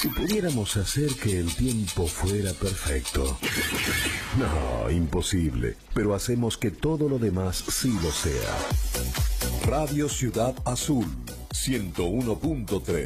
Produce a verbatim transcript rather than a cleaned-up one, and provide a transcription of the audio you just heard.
Si pudiéramos hacer que el tiempo fuera perfecto. No, imposible. Pero hacemos que todo lo demás sí lo sea. Radio Ciudad Azul, ciento uno punto tres.